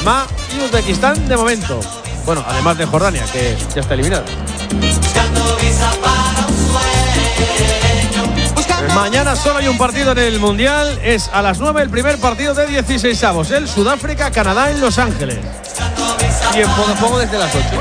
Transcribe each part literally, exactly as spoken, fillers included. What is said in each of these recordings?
Panamá y Uzbekistán de momento. Bueno, además de Jordania, que ya está eliminada. Mañana solo hay un partido en el Mundial. Es a las nueve el primer partido de dieciseisavos. El Sudáfrica-Canadá en Los Ángeles. Tiempo de juego desde las ocho.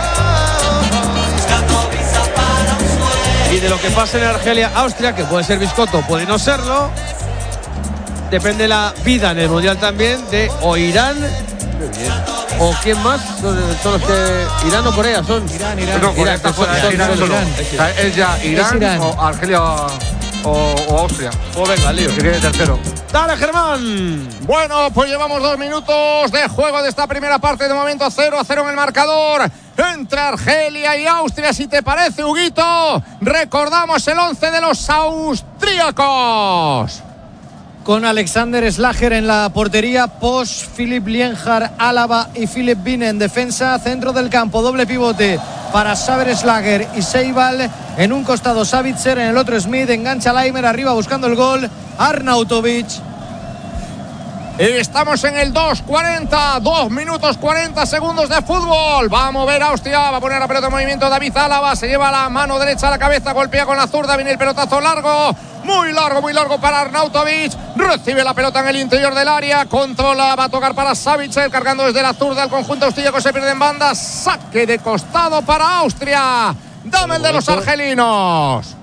Y de lo que pase en Argelia-Austria, que puede ser biscotto, puede no serlo, depende la vida en el Mundial también de o Irán o quién más son, son los que Irán o Corea son. Irán, Irán. No, Corea está fuera. Irán, Irán, Irán, Irán. O sea, es ya Irán, es Irán o Argelia o, o Austria. Pues venga, lío. Que viene tercero. Dale, Germán. Bueno, pues llevamos dos minutos de juego de esta primera parte. De momento cero a cero en el marcador entre Argelia y Austria. Si te parece, Huguito, recordamos el once de los austríacos. Con Alexander Schlager en la portería, Posch, Philipp Lienhard, Álava y Philipp Biene en defensa. Centro del campo, doble pivote para Saber Schlager y Seibal. En un costado Savitzer, en el otro Smith. Engancha Laimer arriba buscando el gol, Arnautovic. Estamos en el dos cuarenta, dos minutos cuarenta segundos de fútbol. Va a mover Austria, va a poner la pelota en movimiento David Álava, se lleva la mano derecha a la cabeza, golpea con la zurda, viene el pelotazo largo, muy largo, muy largo para Arnautovic, recibe la pelota en el interior del área, controla, va a tocar para Savitzer, cargando desde la zurda el conjunto austríaco, se pierde en banda, saque de costado para Austria. Dame el de los argelinos.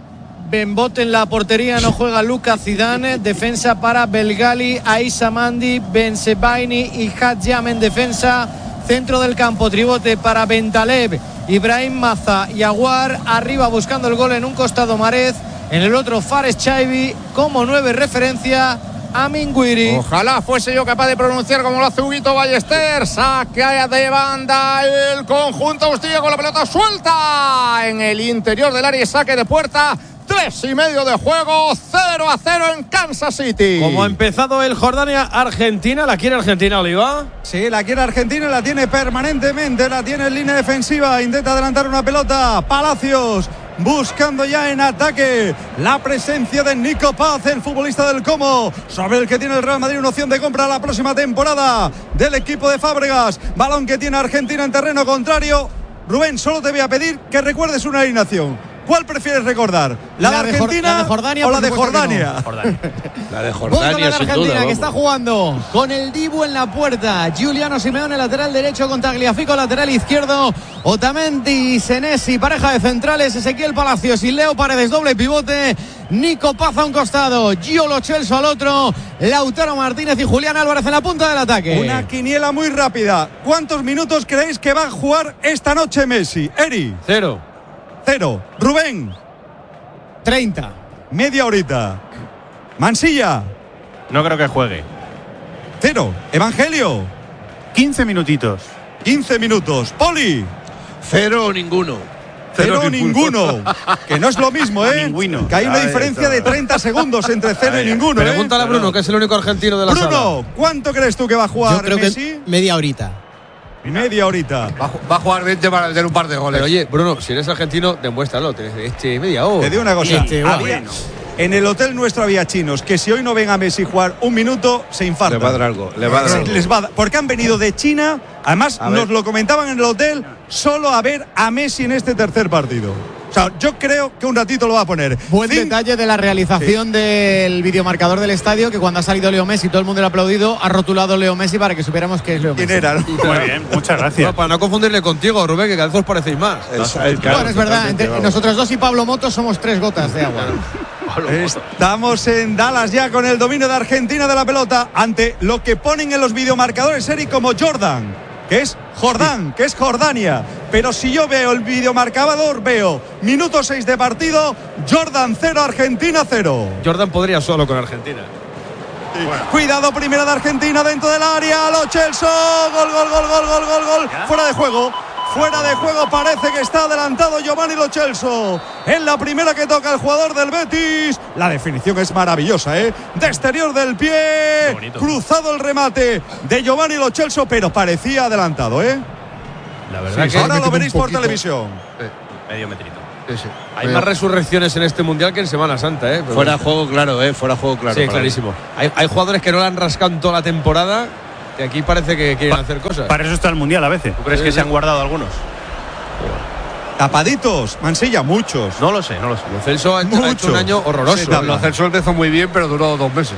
Benbot en la portería, no juega Luka Zidane. Defensa para Belgali, Aissa Mandi, Bensebaini y Hadjam en defensa. Centro del campo, tribote para Bentaleb, Ibrahim Maza y Aguar. Arriba buscando el gol en un costado Marez, en el otro Fares Chaibi. Como nueve referencia Amin Guiri. Ojalá fuese yo capaz de pronunciar como lo hace Huguito Ballester. Saque de banda el conjunto austríaco con la pelota suelta en el interior del área y saque de puerta. Tres y medio de juego, cero a cero en Kansas City. Como ha empezado el Jordania-Argentina, ¿la quiere Argentina, Oliva? Sí, la quiere Argentina, la tiene permanentemente, la tiene en línea defensiva, intenta adelantar una pelota, Palacios buscando ya en ataque la presencia de Nico Paz, el futbolista del Como, sobre el que tiene el Real Madrid una opción de compra la próxima temporada del equipo de Fábregas. Balón que tiene Argentina en terreno contrario. Rubén, solo te voy a pedir que recuerdes una alineación. ¿Cuál prefieres recordar? ¿La, la de Argentina la de Jordania, o la de Jordania? No. Jordania. La de Jordania, Jordania, la de sin Argentina, duda, que está jugando con el Dibu en la puerta. Giuliano Simeone, lateral derecho, con Tagliafico, lateral izquierdo. Otamendi, Senesi, pareja de centrales. Ezequiel Palacios y Leo Paredes, doble pivote. Nico Paz a un costado, Gio Lo Celso al otro. Lautaro Martínez y Julián Álvarez en la punta del ataque. Una quiniela muy rápida. ¿Cuántos minutos creéis que va a jugar esta noche Messi? Eri. Cero. Cero. Rubén. treinta. Media horita. Mansilla. No creo que juegue. Cero. Evangelio. quince minutitos. quince minutos. Poli. Cero o ninguno. Cero, Cero ninguno. ninguno. Que no es lo mismo, ¿eh? Ninguno. Que hay una Ay, diferencia eso. de treinta segundos entre cero Ay, y ninguno, ¿eh? Pregúntale a Bruno, que es el único argentino de la sala. Bruno, ¿cuánto crees tú que va a jugar Yo creo Messi? que media horita. Media horita. Va, a ju- va a jugar veinte para meter un par de goles. Pero oye, Bruno, si eres argentino, demuéstralo. Tienes este media hora. Te digo una cosa. Este, había- en el hotel nuestro había chinos que si hoy no ven a Messi jugar un minuto, se infartan. Le va a dar algo. Le va a dar algo. Les va a dar- porque han venido de China. Además, A nos ver. lo comentaban en el hotel, solo a ver a Messi en este tercer partido. O sea, yo creo que un ratito lo va a poner. Buen Cin- detalle de la realización del videomarcador del estadio, que cuando ha salido Leo Messi, todo el mundo le ha aplaudido, ha rotulado Leo Messi para que supiéramos que es Leo Messi. ¿Quién era? ¿no? Muy bien, muchas gracias. No, para no confundirle contigo, Rubén, que cada vez os parecéis más. Es- Claro, Bueno, es verdad, totalmente, entre vamos. nosotros dos y Pablo Moto somos tres gotas de agua. Estamos en Dallas ya con el dominio de Argentina de la pelota ante lo que ponen en los videomarcadores, Eri, como Jordan, que es Jordán, que es Jordania. Pero si yo veo el videomarcador, veo minuto seis de partido, Jordan cero, Argentina cero. Jordan podría solo con Argentina. Cuidado, primera de Argentina dentro del área, Lo Celso, gol, gol, gol, gol, gol, gol, gol, fuera de juego. Fuera de juego, parece que está adelantado Giovanni Lo Celso. En la primera que toca el jugador del Betis. La definición es maravillosa, ¿eh? De exterior del pie. Cruzado el remate de Giovanni Lo Celso, pero parecía adelantado, ¿eh? La verdad Sí, que ahora metido lo un veréis por poquito. televisión. Medio metrito. Sí, sí. Hay más resurrecciones en este mundial que en Semana Santa, ¿eh? Pero Fuera de juego, claro, ¿eh? Fuera de juego, claro. sí, para clarísimo. Hay, hay jugadores que no la han rascado en toda la temporada. que aquí parece que quieren Pa- hacer cosas. Para eso está el Mundial a veces. ¿Tú crees que se han guardado algunos? Tapaditos, Mansilla, muchos. No lo sé, no lo sé. Lo Celso ha, ha hecho Mucho. un año horroroso. Sí, lo Celso empezó muy bien, pero duró dos meses.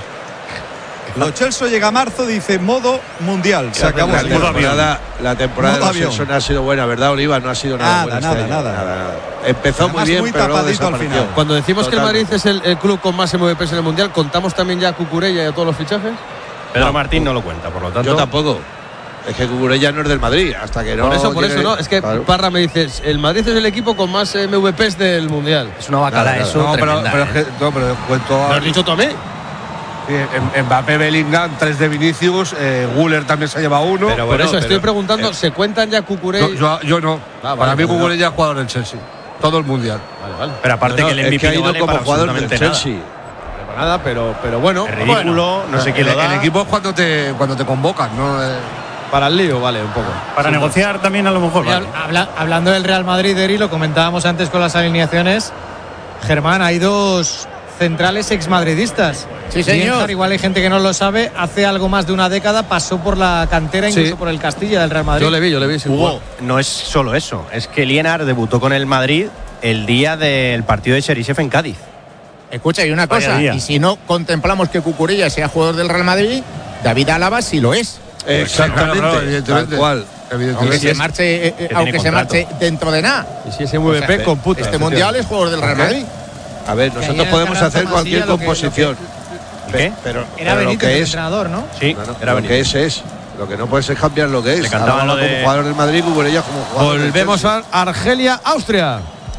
Lo Chelsea llega a marzo, dice modo mundial. Se acabó. La señor. temporada, la temporada Modo de los avión. Celso no ha sido buena, ¿verdad, Oliva? No ha sido nada, Nada, buena. nada, este año. nada. Empezó Además, muy bien, muy pero luego tapadito al desapareció. final. Cuando decimos que el Totalmente. Madrid es el, el club con más M V Ps en el Mundial, ¿contamos también ya a Cucurella y a todos los fichajes? Pedro Martín no lo cuenta, por lo tanto. Yo tampoco. Es que Cucurella no es del Madrid, hasta que no. por eso, por tiene- eso, ¿no? Es que Claro. Parra me dice, el Madrid es el equipo con más M V Ps del Mundial. Es una bacala Nada, nada. eso. No, pero, tremenda, pero, ¿eh? es que- no, pero cuento. ¿Lo has dicho tú a mí? Sí, en- Mbappé, Bellingham, tres de Vinicius, eh, Guller también se ha llevado uno. Pero Por bueno, eso estoy pero- preguntando, eh, ¿se cuentan ya Cucurella? yo, yo, yo no. Ah, vale, Para mí, vale, Cucurella es jugador del Chelsea. Todo el mundial. Vale, vale. Pero aparte No, que el es M V P que ha no ido vale como para jugador del absolutamente nada. Chelsea. Para nada, pero, pero bueno, Es ridículo, no sé quién el, lo da. el equipo es cuando te, cuando te convocan, ¿no? Eh, para el lío, vale, un poco. Para Sí, negociar también a lo mejor. Mira, Vale. habla- hablando del Real Madrid, Eri, lo comentábamos antes con las alineaciones. Germán, hay dos centrales exmadridistas. Sí, señor. Lienhard, igual hay gente que no lo sabe, hace algo más de una década pasó por la cantera, Sí. incluso por el Castilla del Real Madrid. Yo le vi, yo le vi. sin Hugo, jugar. no es solo eso, es que Lienhard debutó con el Madrid el día del partido de Sheriff en Cádiz. Escucha, y una Vaya cosa, día. y si no contemplamos que Cucurella sea jugador del Real Madrid, David Álava sí lo es. Exactamente, claro, claro, evidentemente. tal cual. Aunque Evidentemente. se marche, eh, eh, tiene aunque se contrato. marche dentro de nada. Y si es M V P, O sea, computa. Este mundial es jugador del Real Madrid. A ver, Que nosotros ayer podemos Fernando hacer cualquier Mansilla lo que- composición. ¿Y qué? Pero, Era pero lo Benítez que el es, entrenador, ¿no? Sí, no, no, era lo Benítez. que es es. Lo que no puedes es cambiar lo que es. Le cantaban Álava lo de- como jugador del Madrid, Cucurella como jugador del Volvemos Chelsea. a Argelia, Austria.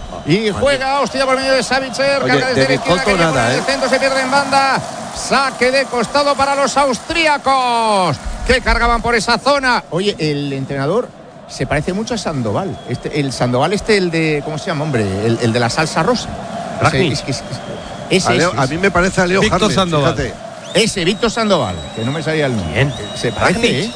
Y juega hostia por medio de Savitzer, Oye, carga desde de la izquierda, Bicoto quería nada, poner el ¿eh? centro, se pierde en banda. Saque de costado para los austríacos, que cargaban por esa zona. Oye, el entrenador se parece mucho a Sandoval. Este, el Sandoval este, el de, ¿cómo se llama, hombre? El, el de la salsa rosa. Ragni. Ese, es que- ese, A, Leo- ese, a mí me parece a Leo Víctor Harden, Sandoval. fíjate. ese, Víctor Sandoval, que no me salía el nombre. ¿Quién? Se parece, Ragnic. ¿eh?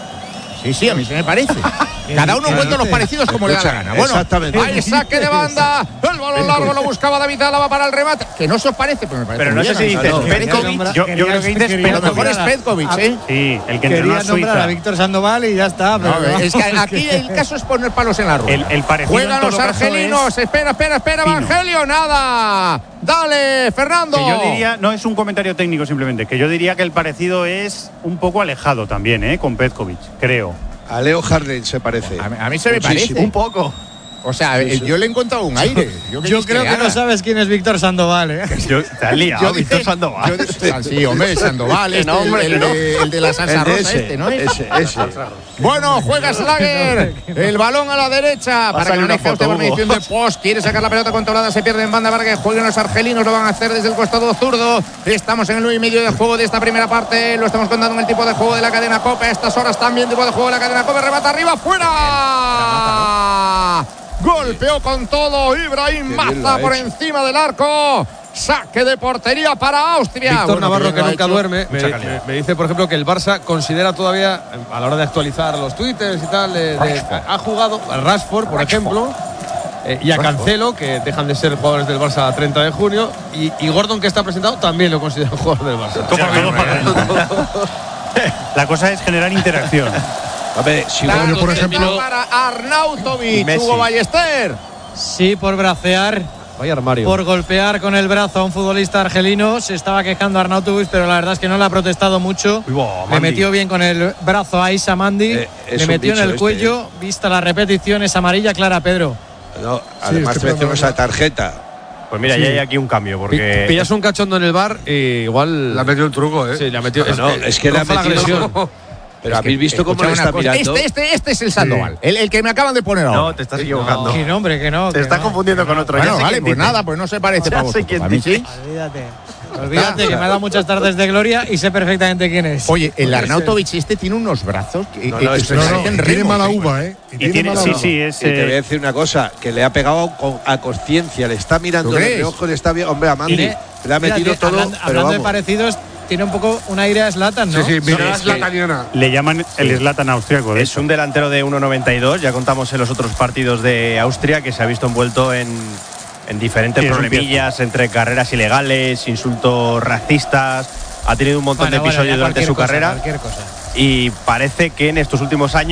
Sí, sí, a mí se me parece. Cada uno encuentra los parecidos como le da la Escucha, gana. Bueno, exactamente. hay saque de banda. El balón largo lo buscaba David Álava para el remate. Que no se os parece, pero me parece. Pero no muy sé bien, si a mí. dices no, Petkovic. Yo, yo quería- creo que dices quería A lo mejor es Petkovic. Petkovic, ¿eh? Sí, el que entrenó a Quería nombrar Suiza. a Víctor Sandoval y ya está. No, pero es que aquí el caso es poner palos en la rueda. El, el parecido en Juegan todo los caso argelinos. es Espera, espera, espera, fino. Evangelio. Nada. Dale, Fernando. que yo diría, no es un comentario técnico simplemente, que yo diría que el parecido es un poco alejado también, ¿eh? Con Petkovic, creo. A Leo Harden se parece. A mí, a mí se me Muchísimo. parece. Un poco. O sea, Sí, sí. yo le he encontrado un aire. Yo Yo, quieres creo que haga? no sabes quién es Víctor Sandoval, ¿eh? Yo, te has liado, Yo Víctor dije- Sandoval. yo dije- ah, sí, hombre, Sandoval, Que este, no, hombre, el, que no. de, el de la salsa El de rosa ese, este, ¿no? es? ese, ese. Bueno, juega Slager, el balón a la derecha, para que salir no una deje usted foto, por medición Hugo. de post, quiere sacar la pelota controlada, se pierde en banda para que jueguen los argelinos, lo van a hacer desde el costado zurdo. Estamos en el nueve y medio de juego de esta primera parte, lo estamos contando en el tipo de juego de la cadena COPE, a estas horas también tipo de juego de la cadena COPE, remata arriba, fuera. Golpeó con todo Ibrahim Qué bien lo Maza ha por hecho. encima del arco. Saque de portería para Austria. Víctor Bueno, Navarro, bien que lo ha nunca hecho. duerme, me, Mucha calidad. me- me dice, por ejemplo, que el Barça considera todavía, a la hora de actualizar los twitters y tal, de- de- ha jugado a Rashford, por ejemplo, eh, y a Cancelo, que dejan de ser jugadores del Barça a treinta de junio, y, y Gordon, que está presentado, también lo considera jugador del Barça. Todo para- La cosa es generar interacción. A ver, si Tanto Gordon, por se ejemplo. tira para Arnautovic, Messi. Hugo Ballester. Sí, por bracear, Vaya armario. por golpear con el brazo a un futbolista argelino. Se estaba quejando Arnautovic, pero la verdad es que no le ha protestado mucho. Uy, bo, Le Mandi. metió bien con el brazo a Isa Mandi. Eh, es le un metió en bicho el este, cuello. Vista la repetición, es amarilla clara, Pedro. No, además te menciono esa tarjeta. Pues mira, ya hay aquí un cambio, Pi- porque Pillas un cachondo en el bar y igual. Le ha metido un truco, ¿eh? Sí, le ha metido. No, es que le ha roza la metido- agresión. Pero habéis visto cómo Escucha le una está cosa, mirando. Este, este, este es el Sandoval, el, el que me acaban de poner ahora. no, te estás equivocando. Que no, hombre, que no. Te que estás no. confundiendo con otro. Ya Bueno, sé vale, quién pues dice. nada, pues no se parece Ya para sé vosotros. quién A mí dice. sí. Olvídate. Olvídate, que me ha dado muchas tardes de gloria y sé perfectamente quién es. Oye, el Arnautovic este tiene unos brazos que, No, que- no, que este se no, parecen tiene remos, mala ¿eh? uva, ¿eh? Y tiene, sí, sí, es. Y te voy a eh, decir una cosa, que le ha pegado con- a consciencia, le está mirando ¿Tú de crees? reojo, le está bien. Hombre, a Mandy, Tiene- le ha metido fíjate, todo. Hablando, pero hablando de vamos. parecidos, tiene un poco un aire a Zlatan, ¿no? Sí, sí, mira, es es la que- cañona. le llaman el Zlatan austriaco, de Es hecho. un delantero de uno noventa y dos. Ya contamos en los otros partidos de Austria que se ha visto envuelto en, en diferentes Sí, es un problemillas entre carreras ilegales, insultos racistas. Ha tenido un montón Bueno, de bueno, episodios ya durante cualquier su cosa, carrera. cualquier cosa. y parece que en estos últimos años